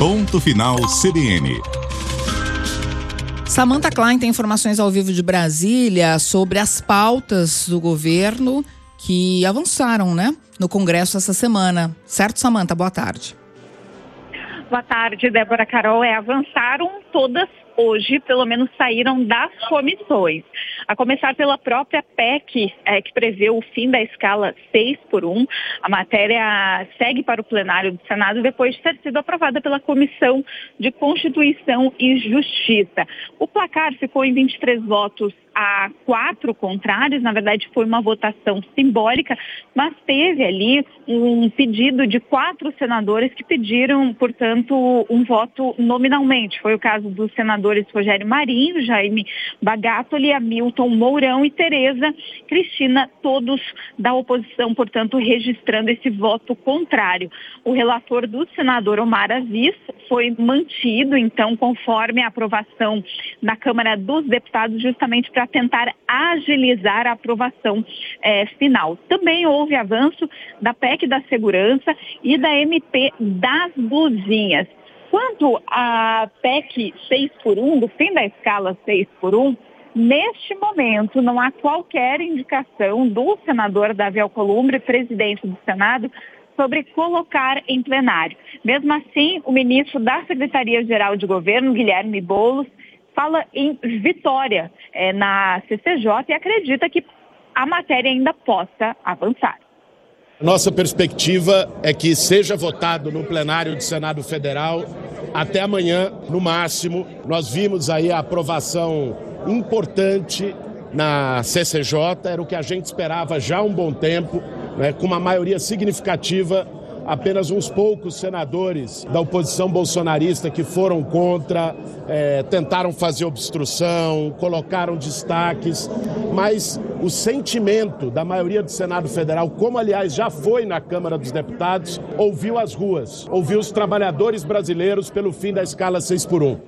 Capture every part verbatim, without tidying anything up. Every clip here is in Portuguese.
Ponto Final C B N. Samantha Klein tem informações ao vivo de Brasília sobre as pautas do governo que avançaram, né, no Congresso essa semana. Certo, Samantha? Boa tarde. Boa tarde, Débora, Carol. É, avançaram todas hoje, pelo menos saíram das comissões. A começar pela própria P E C, é, que prevê o fim da escala seis por um. A matéria segue para o plenário do Senado depois de ter sido aprovada pela Comissão de Constituição e Justiça. O placar ficou em vinte e três votos a quatro contrários. Na verdade, foi uma votação simbólica, mas teve ali um pedido de quatro senadores que pediram, portanto, um voto nominalmente. Foi o caso dos senadores Rogério Marinho, Jaime Bagatoli, Hamilton Mourão e Tereza Cristina, todos da oposição, portanto, registrando esse voto contrário. O relator do senador Omar Aziz foi mantido, então, conforme a aprovação na Câmara dos Deputados, justamente para tentar agilizar a aprovação eh, final. Também houve avanço da P E C da Segurança e da M P das Blusinhas. Quanto à P E C seis por um, do fim da escala seis por um, neste momento não há qualquer indicação do senador Davi Alcolumbre, presidente do Senado, sobre colocar em plenário. Mesmo assim, o ministro da Secretaria-Geral de Governo, Guilherme Boulos, fala em vitória é, na C C J e acredita que a matéria ainda possa avançar. Nossa perspectiva é que seja votado no plenário do Senado Federal até amanhã, no máximo. Nós vimos aí a aprovação importante na C C J, era o que a gente esperava já há um bom tempo, né, com uma maioria significativa. Apenas uns poucos senadores da oposição bolsonarista que foram contra, é, tentaram fazer obstrução, colocaram destaques, mas o sentimento da maioria do Senado Federal, como aliás já foi na Câmara dos Deputados, ouviu as ruas, ouviu os trabalhadores brasileiros pelo fim da escala seis por um.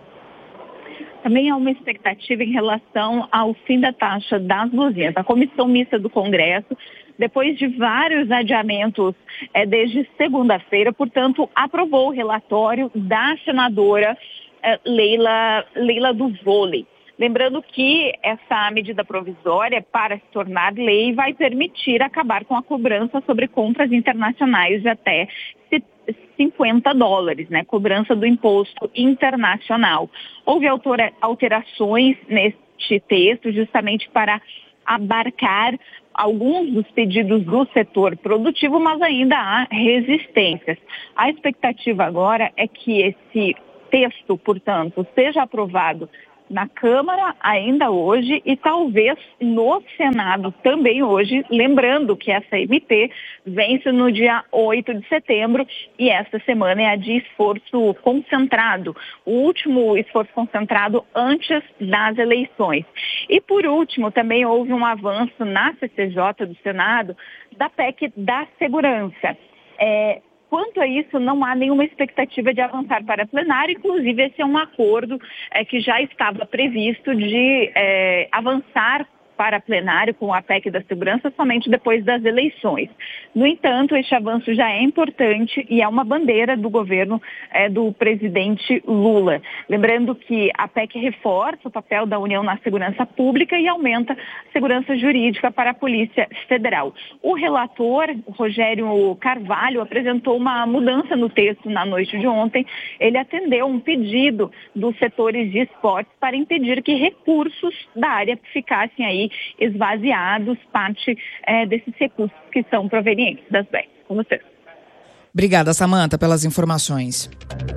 Também há uma expectativa em relação ao fim da taxa das blusinhas. A Comissão Mista do Congresso, depois de vários adiamentos é, desde segunda-feira, portanto, aprovou o relatório da senadora é, Leila, Leila do Vôlei. Lembrando que essa medida provisória, para se tornar lei, vai permitir acabar com a cobrança sobre compras internacionais de até cinquenta dólares, né? Cobrança do imposto internacional. Houve alterações neste texto justamente para abarcar alguns dos pedidos do setor produtivo, mas ainda há resistências. A expectativa agora é que esse texto, portanto, seja aprovado na Câmara ainda hoje e talvez no Senado também hoje, lembrando que essa M P vence no dia oito de setembro e esta semana é a de esforço concentrado, o último esforço concentrado antes das eleições. E por último, também houve um avanço na C C J do Senado da P E C da Segurança. É, Quanto a isso, não há nenhuma expectativa de avançar para plenário, inclusive esse é um acordo é, que já estava previsto de é, avançar para plenário com a P E C da Segurança somente depois das eleições. No entanto, este avanço já é importante e é uma bandeira do governo é, do presidente Lula. Lembrando que a P E C reforça o papel da União na segurança pública e aumenta a segurança jurídica para a Polícia Federal. O relator, Rogério Carvalho, apresentou uma mudança no texto na noite de ontem. Ele atendeu um pedido dos setores de esportes para impedir que recursos da área ficassem aí esvaziados, parte é, desses recursos que são provenientes das B E S. Com vocês. Obrigada, Samantha, pelas informações.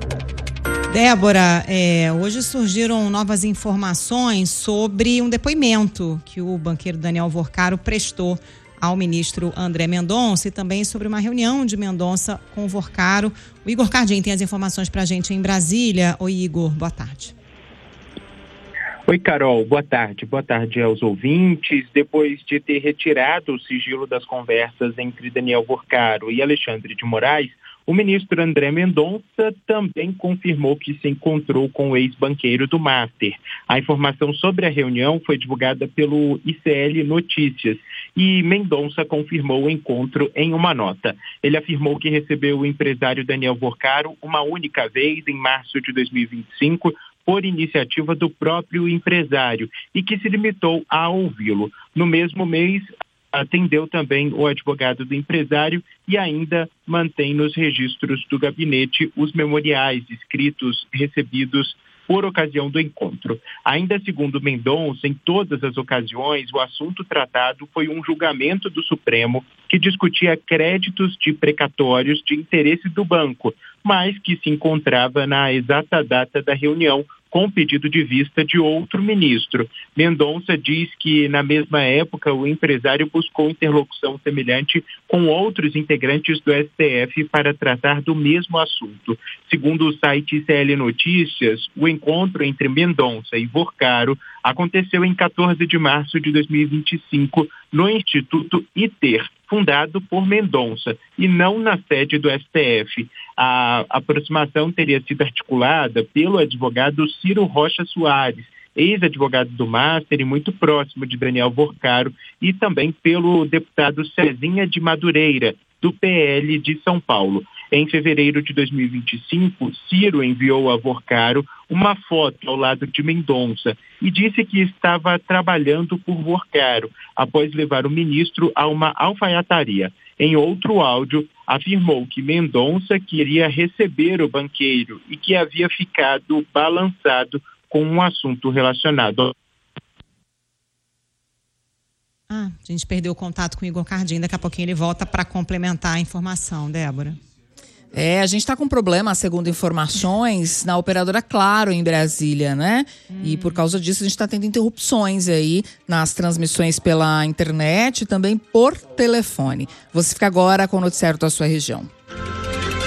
Débora, é, hoje surgiram novas informações sobre um depoimento que o banqueiro Daniel Vorcaro prestou ao ministro André Mendonça e também sobre uma reunião de Mendonça com o Vorcaro. O Igor Cardim tem as informações para a gente em Brasília. Oi, Igor, boa tarde. Oi, Carol, boa tarde. Boa tarde aos ouvintes. Depois de ter retirado o sigilo das conversas entre Daniel Vorcaro e Alexandre de Moraes, O ministro André Mendonça também confirmou que se encontrou com o ex-banqueiro do Master. A informação sobre a reunião foi divulgada pelo I C L Notícias e Mendonça confirmou o encontro em uma nota. Ele afirmou que recebeu o empresário Daniel Vorcaro uma única vez, em março de dois mil e vinte e cinco, por iniciativa do próprio empresário e que se limitou a ouvi-lo. No mesmo mês, atendeu também o advogado do empresário e ainda mantém nos registros do gabinete os memoriais escritos recebidos por ocasião do encontro. Ainda segundo Mendonça, em todas as ocasiões, o assunto tratado foi um julgamento do Supremo que discutia créditos de precatórios de interesse do banco, mas que se encontrava na exata data da reunião com pedido de vista de outro ministro. Mendonça diz que, na mesma época, o empresário buscou interlocução semelhante com outros integrantes do S T F para tratar do mesmo assunto. Segundo o site I C L Notícias, o encontro entre Mendonça e Vorcaro aconteceu em quatorze de março de dois mil e vinte e cinco no Instituto I T E R, fundado por Mendonça, e não na sede do S T F. A aproximação teria sido articulada pelo advogado Ciro Rocha Soares, ex-advogado do Master e muito próximo de Daniel Vorcaro, e também pelo deputado Cezinha de Madureira, do P L de São Paulo. Em fevereiro de dois mil e vinte e cinco, Ciro enviou a Vorcaro uma foto ao lado de Mendonça e disse que estava trabalhando por Vorcaro, após levar o ministro a uma alfaiataria. Em outro áudio, afirmou que Mendonça queria receber o banqueiro e que havia ficado balançado com um assunto relacionado. Ah, a gente perdeu o contato com o Igor Cardin, daqui a pouquinho ele volta para complementar a informação, Débora. É, a gente está com um problema, segundo informações, na operadora Claro em Brasília, né? Hum. E por causa disso a gente está tendo interrupções aí nas transmissões pela internet e também por telefone. Você fica agora com o noticiário da sua região.